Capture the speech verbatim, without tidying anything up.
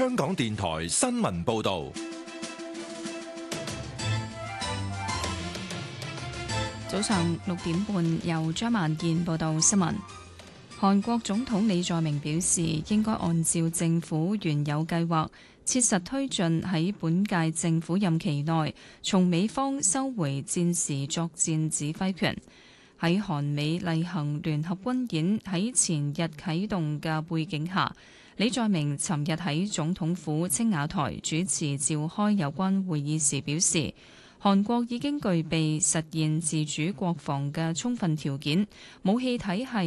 香港電台新聞報道。 早上六點半，由張萬健報道新聞。韓國總統李在明表示，應該按照政府原有計劃，切實推進喺本屆政府任期內，從美方收回戰時作戰指揮權。喺韓美例行聯合軍演喺前日啟動嘅背景下，李在明尋日喺總統府青瓦台主持召開有關會議時表示，韓國已經具備實現自主國防嘅充分條件，武器體系